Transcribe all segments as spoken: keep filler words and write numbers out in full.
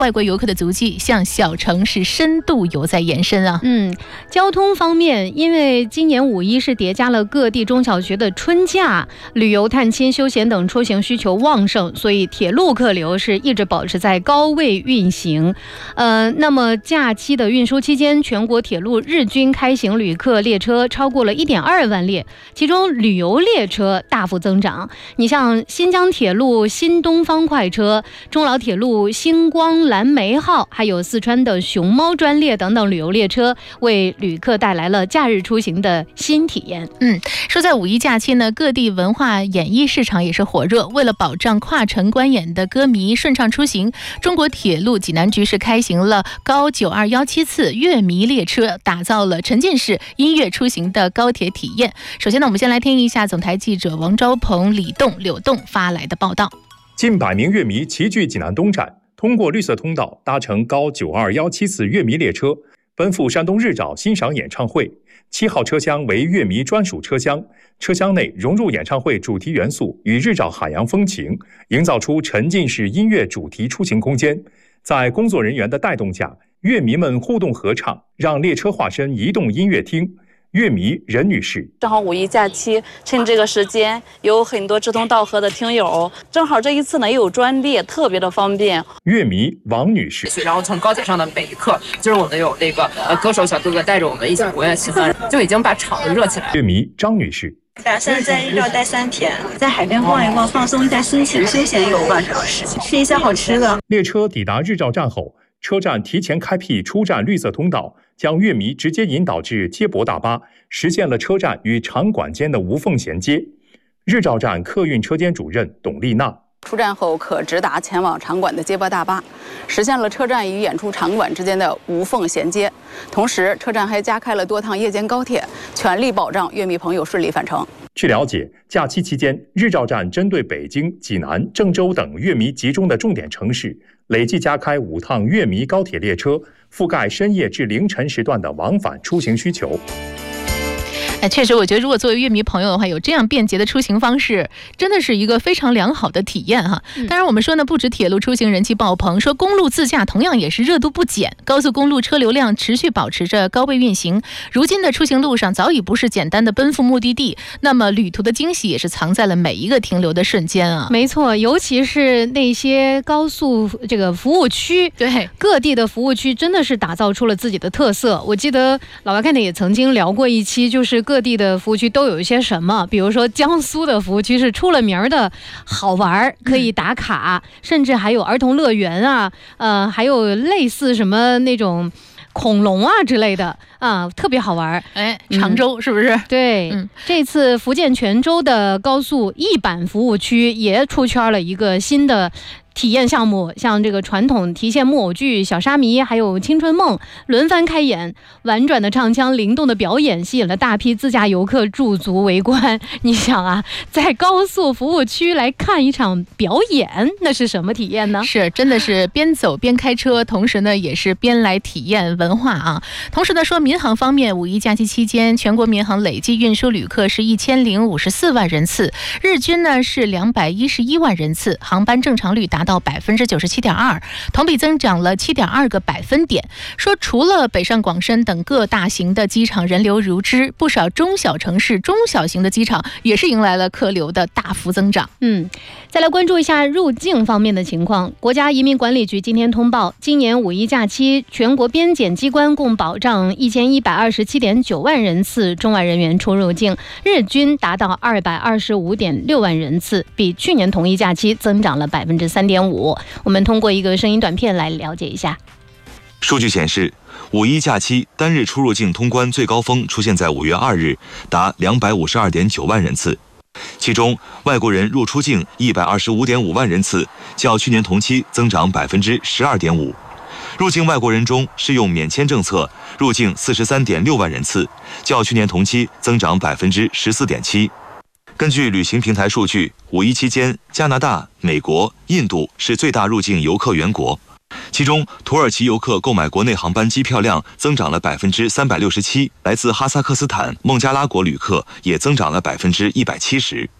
外国游客的足迹向小城市深度游在延伸啊。 嗯，交通方面，因为今年五一是叠加了各地中小学的春假，旅游、探亲、休闲等出行需求旺盛，所以铁路客流是一直保持在高位运行。呃，那么假期的运输期间，全国铁路日均开行旅客列车超过了一点二万列，其中旅游列车大幅增长。你像新疆铁路新东方快车、中老铁路星光蓝莓号，还有四川的熊猫专列等等旅游列车，为旅客带来了假日出行的新体验。 嗯，说在五一假期呢，各地文化演艺市场也是火热。为了保障跨城观演的歌迷顺畅出行，中国铁路济南局是开行了高九二一七次乐迷列车，打造了沉浸式音乐出行的高铁体验。首先呢，我们先来听一下总台记者王昭鹏、李栋、柳栋发来的报道。 近百名乐迷齐聚济南东站，通过绿色通道搭乘高九二一七次乐迷列车，奔赴山东日照欣赏演唱会。七号车厢为乐迷专属车厢，车厢内融入演唱会主题元素与日照海洋风情，营造出沉浸式音乐主题出行空间。在工作人员的带动下，乐迷们互动合唱，让列车化身移动音乐厅。乐迷任女士： 正好五一假期，趁这个时间，有很多志同道合的听友，正好这一次呢也有专列，特别的方便。 乐迷王女士： 然后从高铁上的每一刻，就是我们有那个呃歌手小哥哥带着我们一起活跃气氛，就已经把场子热起来。 乐迷张女士： 打算在日照待三天，在海边逛一逛，放松一下心情，休闲游吧，主要是吃一些好吃的。 列车抵达日照站后，车站提前开辟出站绿色通道，将乐迷直接引导至接驳大巴，实现了车站与场馆间的无缝衔接。日照站客运车间主任董丽娜： 出站后可直达前往场馆的接驳大巴，实现了车站与演出场馆之间的无缝衔接。同时，车站还加开了多趟夜间高铁，全力保障乐迷朋友顺利返程。 据了解，假期期间，日照站针对北京、济南、郑州等乐迷集中的重点城市，累计加开五趟乐迷高铁列车，覆盖深夜至凌晨时段的往返出行需求。 哎，确实，我觉得如果作为乐迷朋友的话，有这样便捷的出行方式，真的是一个非常良好的体验哈。当然，我们说呢，不止铁路出行人气爆棚，说公路自驾同样也是热度不减。高速公路车流量持续保持着高位运行，如今的出行路上早已不是简单的奔赴目的地，那么旅途的惊喜也是藏在了每一个停留的瞬间啊。 没错，尤其是那些高速这个服务区， 对各地的服务区真的是打造出了自己的特色。我记得老白看的也曾经聊过一期，就是各地的服务区都有一些什么，比如说江苏的服务区是出了名的好玩，可以打卡，嗯、甚至还有儿童乐园啊，呃，还有类似什么那种恐龙啊之类的啊，特别好玩。 哎，常州、嗯、是不是？ 对、嗯，这次福建泉州的高速一版服务区也出圈了一个新的体验项目，像这个传统提线木偶剧、小沙弥还有青春梦轮番开演，婉转的唱腔、灵动的表演吸引了大批自驾游客驻足围观。你想啊，在高速服务区来看一场表演，那是什么体验呢？ 是真的是边走边开车，同时呢也是边来体验文化啊。同时呢说民航方面，五一假期期间全国民航累计运输旅客是一千零五十四万人次，日均呢是两百一十一万人次，航班正常率达到百分之九十七点二，同比增长了七点二个百分点。说除了北上广深等各大型的机场人流如织，不少中小城市、中小型的机场也是迎来了客流的大幅增长。 嗯，再来关注一下入境方面的情况。国家移民管理局今天通报，今年五一假期，全国边检机关共保障一千一百二十七点九万人次中外人员出入境，日均达到二百二十五点六万人次，比去年同一假期增长了百分之三点五。我们通过一个声音短片来了解一下。 数据显示，五一假期单日出入境通关最高峰出现在五月二日，达两百五十二点九万人次。其中，外国人入出境一百二十五点五万人次，较去年同期增长百分之十二点五。入境外国人中适用免签政策入境四十三点六万人次，较去年同期增长百分之十四点七。根据旅行平台数据，五一期间，加拿大、美国、印度是最大入境游客源国。其中，土耳其游客购买国内航班机票量增长了百分之三百六十七，来自哈萨克斯坦、孟加拉国旅客也增长了百分之一百七十。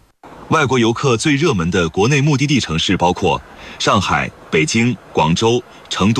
外国游客最热门的国内目的地城市包括上海、北京、广州、成都。